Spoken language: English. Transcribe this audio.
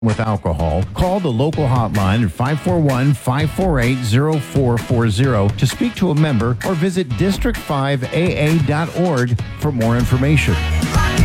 with alcohol, call the local hotline at 541-548-0440 to speak to a member or visit district5aa.org for more information.